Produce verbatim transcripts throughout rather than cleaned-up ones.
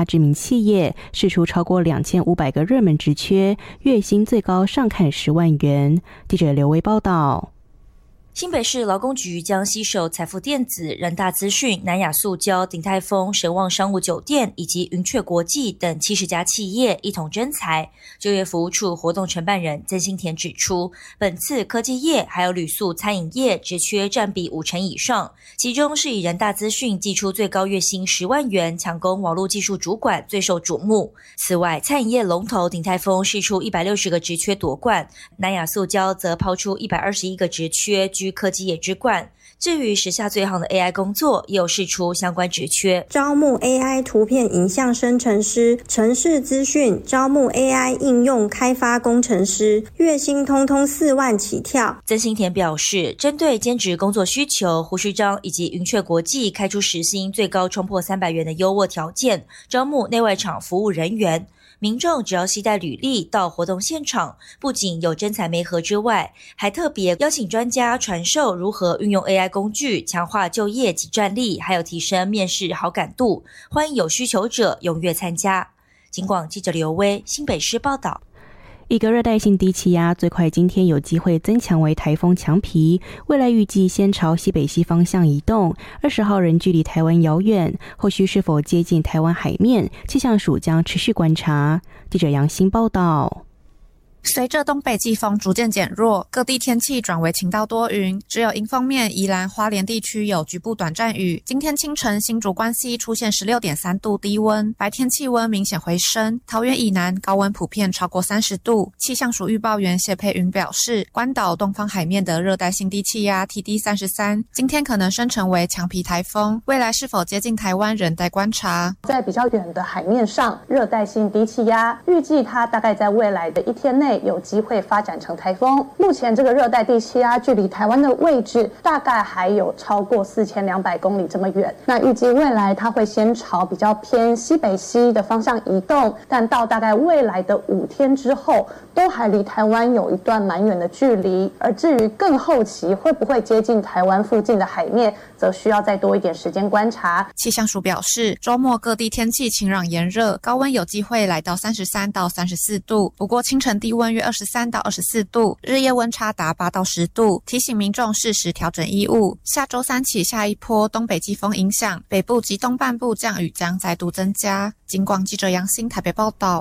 家知名企业释出超过两千五百个热门职缺，月薪最高上看十万元。记者刘威报道。 新北市劳工局将携手财富电子、人大资讯、南亚塑胶、鼎泰丰、神旺商务酒店以及云雀国际等七十家企业一同征才。就业服务处活动承办人曾新田指出，本次科技业还有旅宿餐饮业职缺占比五成以上，其中是以人大资讯寄出最高月薪十万元抢攻网络技术主管最受瞩目。此外，餐饮业龙头鼎泰丰释出一百六十个职缺夺冠，南亚塑胶则抛出一百二十一个职缺居科技业之冠。至于时下最夯的 A I 工作，也有释出相关职缺， 招募 A I 图片影像生成师、程式资讯，招募 A I 应用开发工程师，月薪通通四万起跳。 曾新田表示，针对兼职工作需求，胡须章以及云雀国际开出时薪最高冲破三百元的优渥条件，招募内外场服务人员。民众只要携带履历到活动现场，不仅有征才媒合之外，还特别邀请专家传授如何运用 A I 工具强化就业及战力，还有提升面试好感度。欢迎有需求者踊跃参加。警广记者刘威新北市报道。 一个热带性低气压最快今天有机会增强为台风强皮，未来预计先朝西北西方向移动，二十号仍距离台湾遥远，后续是否接近台湾海面，气象署将持续观察。记者杨欣报道。 随着东北季风逐渐减弱，各地天气转为晴到多云，只有迎风面宜兰花莲地区有局部短暂雨。今天清晨新竹关西出现 十六点三度低温，白天气温明显回升，桃园以南高温普遍超过三十度。气象署预报员谢佩云表示，关岛东方海面的热带性低气压 T D 三十三 今天可能生成为强皮台风，未来是否接近台湾仍待观察。 在比较远的海面上，热带性低气压预计它大概在未来的一天内有机会发展成台风。目前这个热带低气压距离台湾的位置大概还有超过四千两百公里这么远，那预计未来它会先朝比较偏西北西的方向移动，但到大概未来的五天之后都还离台湾有一段蛮远的距离，而至于更后期会不会接近台湾附近的海面，则需要再多一点时间观察。 气象署表示，周末各地天气晴朗炎热，高温有机会来到三十三到三十四度，不过清晨低温约二十三到二十四度，日夜温差达八到十度，提醒民众适时调整衣物。下周三起下一波东北季风影响，北部及东半部降雨将再度增加。警广记者杨欣台北报道。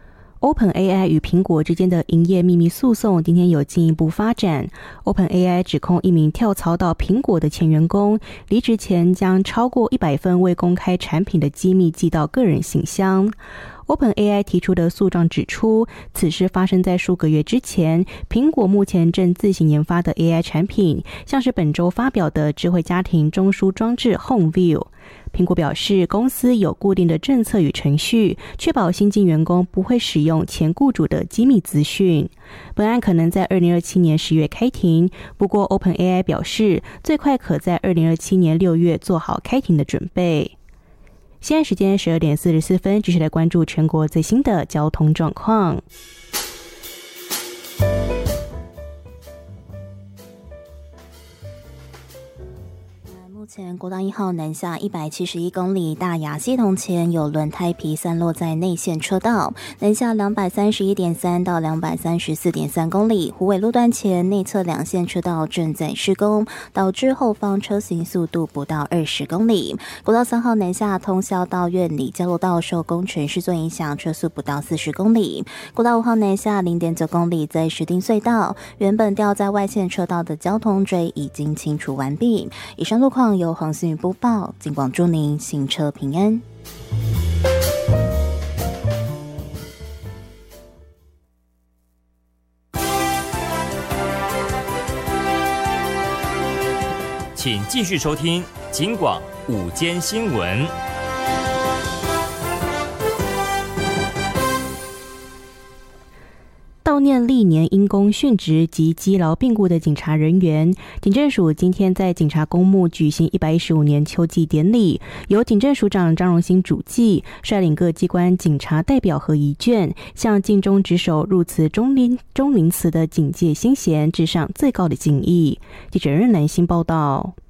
OpenAI 与苹果之间的营业秘密诉讼今天有进一步发展。OpenAI 指控一名跳槽到苹果的前员工，离职前将超过一百份未公开产品的机密寄到个人信箱。OpenAI 提出的诉状指出，此事发生在数个月之前，苹果目前正自行研发的 A I 产品，像是本周发表的智慧家庭中枢装置 HomeView。苹果表示，公司有固定的政策与程序，确保新进员工不会使用前雇主的机密资讯。本案可能在二零二七年十月开庭，不过 OpenAI 表示，最快可在二零二七年六月做好开庭的准备。现在时间十二点四十四分，继续来关注全国最新的交通状况。 目前国道一号南下一百七十一公里，大雅系统前有轮胎皮散落在内线车道，南下两百三十一点三到两百三十四点三公里，虎尾路段前内侧两线车道正在施工，导致后方车行速度不到二十公里。国道三号南下通霄到苑里交流道受工程施作影响，车速不到四十公里。国道五号南下零点九公里，在石碇隧道，原本掉在外线车道的交通锥已经清除完毕。以上路况由黄信宇播报，警广祝您行车平安。 请继续收听警广午间新闻。 悼念历年因公殉职及积劳病故的警察人员，警政署今天在警察公墓举行一百一十五年秋祭典礼，由警政署长张荣兴主祭，率领各机关警察代表和仪眷，向尽忠职守、入祠忠灵忠灵祠的警界新贤致上最高的敬意。记者任兰心报道。